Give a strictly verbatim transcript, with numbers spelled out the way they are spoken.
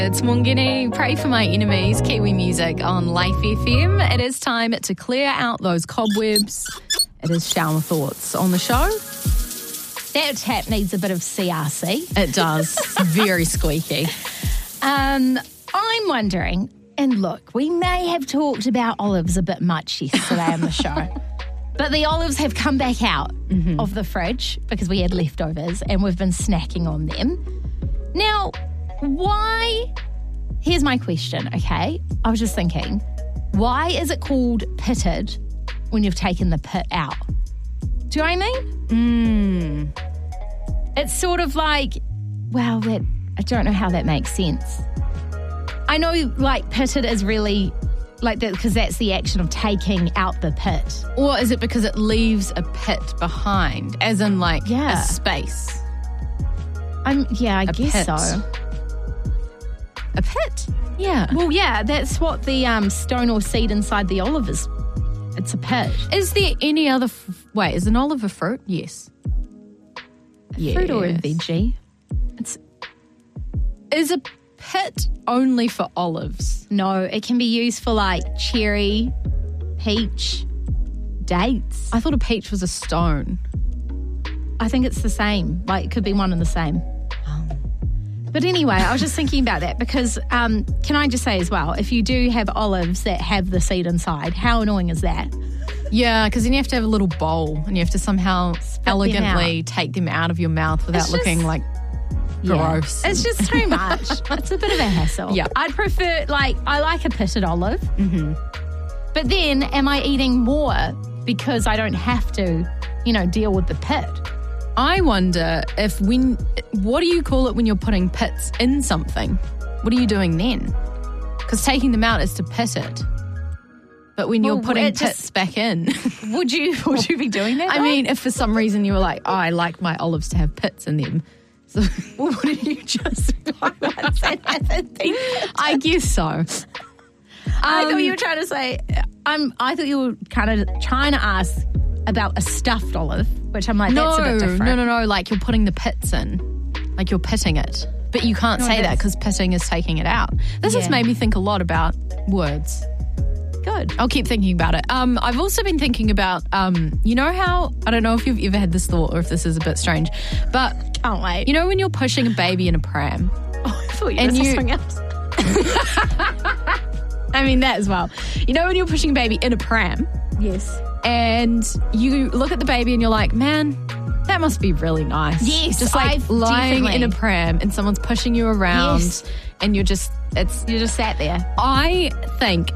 It's Mungini, Pray for My Enemies, Kiwi Music on Life F M. It is time to clear out those cobwebs. It is Shower Thoughts on the show. That tap needs a bit of C R C. It does. Very squeaky. Um, I'm wondering, and look, we may have talked about olives a bit much yesterday on the show, but the olives have come back out mm-hmm. of the fridge because we had leftovers and we've been snacking on them. Now, why? Here's my question, okay? I was just thinking, why is it called pitted when you've taken the pit out? Do you know what I mean? Mm. It's sort of like, well, that I don't know how that makes sense. I know, like, pitted is really like that because that's the action of taking out the pit. Or is it because it leaves a pit behind, as in like yeah. a space? I'm yeah, I a guess pit. so. A pit? Yeah. Well, yeah, that's what the um, stone or seed inside the olive is. It's a pit. Is there any other... F- Wait, is an olive a fruit? Yes. A yes. fruit or a veggie? It's Is a pit only for olives? No, it can be used for like cherry, peach, dates. I thought a peach was a stone. I think it's the same. Like, it could be one and the same. But anyway, I was just thinking about that because um, can I just say as well, if you do have olives that have the seed inside, how annoying is that? Yeah, because then you have to have a little bowl and you have to somehow Spit elegantly them take them out of your mouth without just, looking like yeah, gross. It's just too much. It's a bit of a hassle. Yeah. I'd prefer, like, I like a pitted olive. Mm-hmm. But then am I eating more because I don't have to, you know, deal with the pit? I wonder if when, what do you call it when you're putting pits in something? What are you doing then? Because taking them out is to pit it. But when Well, you're putting it pits just- back in. Would you would you be doing that? I though? mean, if for some reason you were like, oh, I like my olives to have pits in them. So well, wouldn't you just I guess so. I thought Um, you were trying to say, um, I thought you were kind of trying to ask about a stuffed olive, which I'm like, no, that's a bit different. no, no, no. Like you're putting the pits in. Like you're pitting it. But you can't No, say that that's- because pitting is taking it out. This has Yeah. made me think a lot about words. Good. I'll keep thinking about it. Um, I've also been thinking about, um, you know how, I don't know if you've ever had this thought or if this is a bit strange, but Can't wait. you know when you're pushing a baby in a pram? Oh, I thought you and were you- something else. I mean, that as well. You know when you're pushing a baby in a pram Yes. and you look at the baby and you're like, man, that must be really nice. Yes, Just like I've lying definitely- in a pram and someone's pushing you around Yes. and you're just, it's, You just sat there. I think